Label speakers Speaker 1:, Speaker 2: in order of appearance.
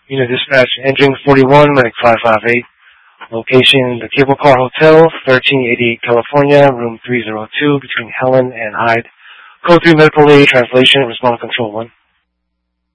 Speaker 1: Unit Dispatch, Engine 41, Medic 558. Location, the Cable Car Hotel, 1388 California, room 302, between Helen and Hyde. Code 3 Medical Aid, translation, respond control 1.